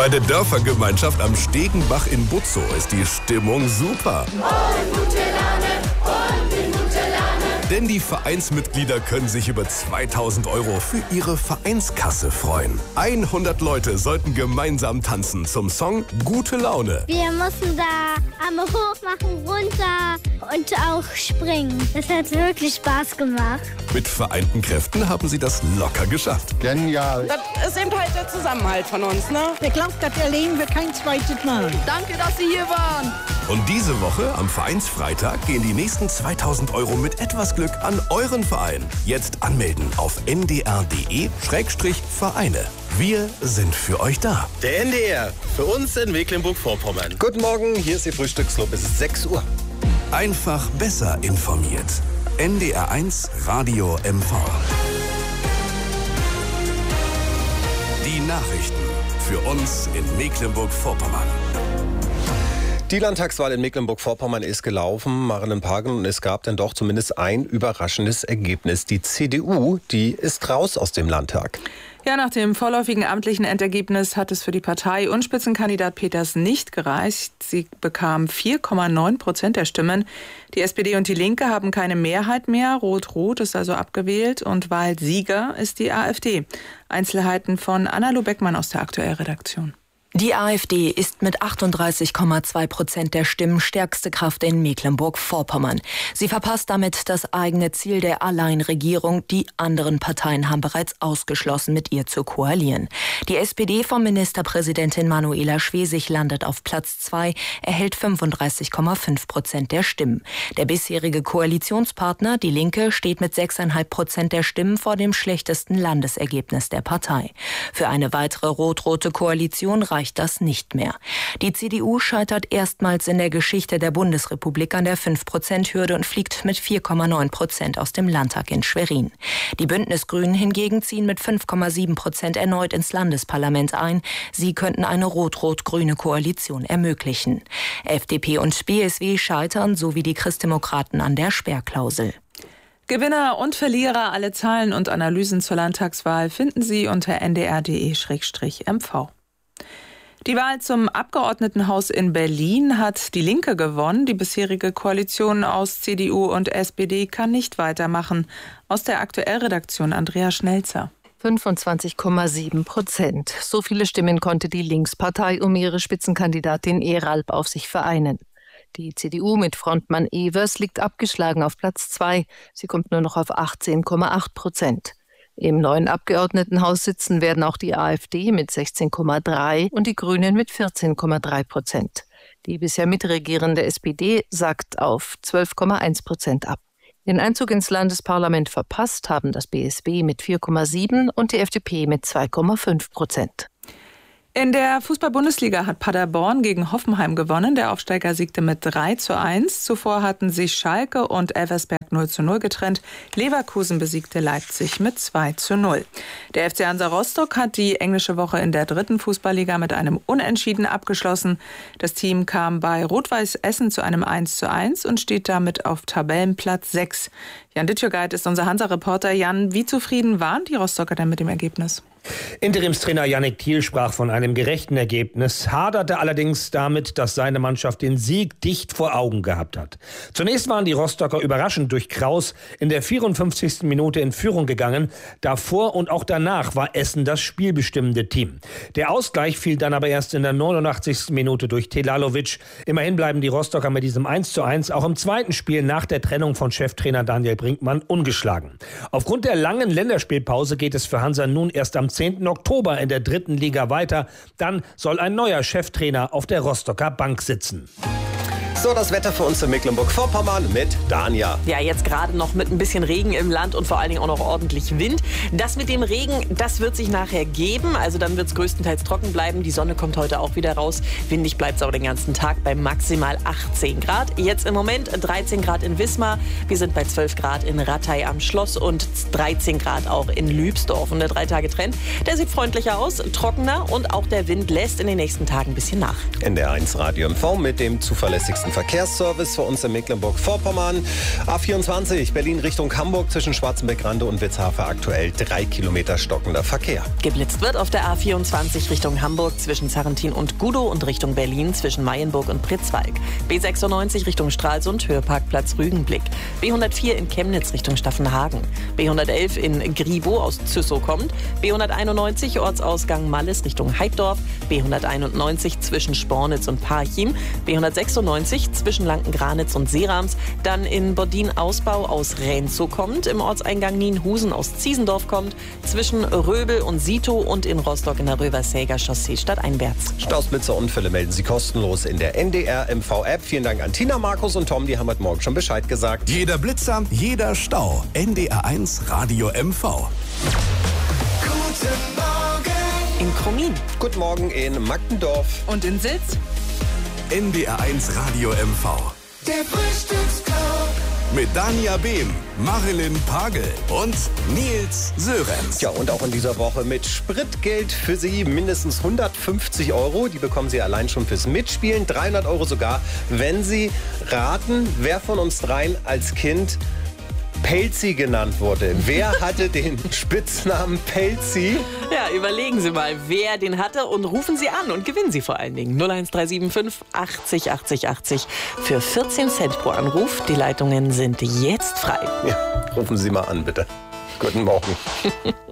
Bei der Dörfergemeinschaft am Stegenbach in Butzow ist die Stimmung super. Gute Laune und in gute Laune. Denn die Vereinsmitglieder können sich über 2.000 € für ihre Vereinskasse freuen. 100 Leute sollten gemeinsam tanzen zum Song Gute Laune. Wir mussten da Arme hoch machen, runter und auch springen. Das hat wirklich Spaß gemacht. Mit vereinten Kräften haben sie das locker geschafft. Genial. Das ist eben halt der Zusammenhalt von uns, ne? Ich glaube, das erleben wir kein zweites Mal. Danke, dass Sie hier waren. Und diese Woche, am Vereinsfreitag, gehen die nächsten 2.000 € mit etwas Glück an euren Verein. Jetzt anmelden auf ndr.de/Vereine. Wir sind für euch da. Der NDR, für uns in Mecklenburg-Vorpommern. Guten Morgen, hier ist Ihr Frühstücksclub. Es ist 6 Uhr. Einfach besser informiert. NDR1 Radio MV. Die Nachrichten für uns in Mecklenburg-Vorpommern. Die Landtagswahl in Mecklenburg-Vorpommern ist gelaufen, Marinnen Pagen, und es gab dann doch zumindest ein überraschendes Ergebnis. Die CDU, die ist raus aus dem Landtag. Ja, nach dem vorläufigen amtlichen Endergebnis hat es für die Partei und Spitzenkandidat Peters nicht gereicht. Sie bekam 4,9% der Stimmen. Die SPD und die Linke haben keine Mehrheit mehr. Rot-Rot ist also abgewählt und Wahlsieger ist die AfD. Einzelheiten von Anna-Lu Beckmann aus der Aktuell-Redaktion. Die AfD ist mit 38,2% der Stimmen stärkste Kraft in Mecklenburg-Vorpommern. Sie verpasst damit das eigene Ziel der Alleinregierung. Die anderen Parteien haben bereits ausgeschlossen, mit ihr zu koalieren. Die SPD von Ministerpräsidentin Manuela Schwesig landet auf Platz 2, erhält 35,5% der Stimmen. Der bisherige Koalitionspartner, die Linke, steht mit 6,5% der Stimmen vor dem schlechtesten Landesergebnis der Partei. Für eine weitere rot-rote Koalition reicht das nicht mehr. Die CDU scheitert erstmals in der Geschichte der Bundesrepublik an der 5%-Hürde und fliegt mit 4,9% aus dem Landtag in Schwerin. Die Bündnisgrünen hingegen ziehen mit 5,7% erneut ins Landesparlament ein. Sie könnten eine rot-rot-grüne Koalition ermöglichen. FDP und BSW scheitern, sowie die Christdemokraten an der Sperrklausel. Gewinner und Verlierer, alle Zahlen und Analysen zur Landtagswahl finden Sie unter ndr.de/MV. Die Wahl zum Abgeordnetenhaus in Berlin hat die Linke gewonnen. Die bisherige Koalition aus CDU und SPD kann nicht weitermachen. Aus der Aktuell-Redaktion Andrea Schnelzer. 25,7%. So viele Stimmen konnte die Linkspartei um ihre Spitzenkandidatin Eralp auf sich vereinen. Die CDU mit Frontmann Evers liegt abgeschlagen auf Platz 2. Sie kommt nur noch auf 18,8%. Im neuen Abgeordnetenhaus sitzen werden auch die AfD mit 16,3% und die Grünen mit 14,3%. Die bisher mitregierende SPD sackt auf 12,1% ab. Den Einzug ins Landesparlament verpasst haben das BSW mit 4,7% und die FDP mit 2,5%. In der Fußball-Bundesliga hat Paderborn gegen Hoffenheim gewonnen. Der Aufsteiger siegte mit 3:1. Zuvor hatten sich Schalke und Elversberg 0:0 getrennt. Leverkusen besiegte Leipzig mit 2:0. Der FC Hansa Rostock hat die englische Woche in der 3. Fußballliga mit einem Unentschieden abgeschlossen. Das Team kam bei Rot-Weiß Essen zu einem 1:1 und steht damit auf Tabellenplatz 6. Jan Dittjögeit ist unser Hansa-Reporter. Jan, wie zufrieden waren die Rostocker denn mit dem Ergebnis? Interimstrainer Yannick Thiel sprach von einem gerechten Ergebnis, haderte allerdings damit, dass seine Mannschaft den Sieg dicht vor Augen gehabt hat. Zunächst waren die Rostocker überraschend durch Kraus in der 54. Minute in Führung gegangen. Davor und auch danach war Essen das spielbestimmende Team. Der Ausgleich fiel dann aber erst in der 89. Minute durch Telalovic. Immerhin bleiben die Rostocker mit diesem 1:1 auch im zweiten Spiel nach der Trennung von Cheftrainer Daniel Brinkmann ungeschlagen. Aufgrund der langen Länderspielpause geht es für Hansa nun erst am 10. Oktober in der 3. Liga weiter. Dann soll ein neuer Cheftrainer auf der Rostocker Bank sitzen. So, das Wetter für uns in Mecklenburg-Vorpommern mit Dania. Ja, jetzt gerade noch mit ein bisschen Regen im Land und vor allen Dingen auch noch ordentlich Wind. Das mit dem Regen, das wird sich nachher geben. Also dann wird es größtenteils trocken bleiben. Die Sonne kommt heute auch wieder raus. Windig bleibt es aber den ganzen Tag bei maximal 18 Grad. Jetzt im Moment 13 Grad in Wismar. Wir sind bei 12 Grad in Rattay am Schloss und 13 Grad auch in Lübsdorf. Und der 3-Tage-Trend, der sieht freundlicher aus, trockener und auch der Wind lässt in den nächsten Tagen ein bisschen nach. NDR1 Radio MV mit dem zuverlässigsten Verkehrsservice für uns in Mecklenburg-Vorpommern. A24 Berlin Richtung Hamburg zwischen Schwarzenbeck-Rande und Witzhafe aktuell 3 Kilometer stockender Verkehr. Geblitzt wird auf der A24 Richtung Hamburg zwischen Sarrentin und Gudow und Richtung Berlin zwischen Mayenburg und Pritzwalk. B96 Richtung Stralsund, Höheparkplatz Rügenblick. B104 in Chemnitz Richtung Staffenhagen. B111 in Gribow aus Züssow kommt. B191 Ortsausgang Malles Richtung Heiddorf. B191 zwischen Spornitz und Parchim. B196 zwischen Lanken-Granitz und Seerams. Dann in Bodin-Ausbau aus Renzow kommt. Im Ortseingang Nienhusen aus Ziesendorf kommt. Zwischen Röbel und Sito und in Rostock in der Röversäger Chaussee stadteinwärts. Staus, Blitzer, Unfälle melden Sie kostenlos in der NDR-MV-App. Vielen Dank an Tina, Markus und Tom, die haben heute Morgen schon Bescheid gesagt. Jeder Blitzer, jeder Stau. NDR1 Radio MV. Guten Morgen. In Chromin. Guten Morgen in Magdendorf. Und in Silz. NDR1 Radio MV. Der Frühstücksclub. Mit Dania Behm, Marilyn Pagel und Nils Sörenz. Ja, und auch in dieser Woche mit Spritgeld für Sie mindestens 150 €. Die bekommen Sie allein schon fürs Mitspielen. 300 € sogar, wenn Sie raten, wer von uns dreien als Kind Pelzi genannt wurde. Wer hatte den Spitznamen Pelzi? Ja, überlegen Sie mal, wer den hatte und rufen Sie an und gewinnen Sie vor allen Dingen. 01375 80 80 80 für 14 Cent pro Anruf. Die Leitungen sind jetzt frei. Ja, rufen Sie mal an, bitte. Guten Morgen.